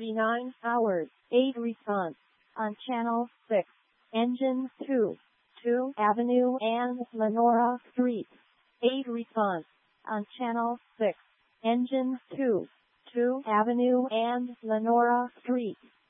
39 hours, 8 response. On Channel 6. Engine 2. 2 Avenue and Lenora Street. 8 response. On Channel 6. Engine 2. 2 Avenue and Lenora Street.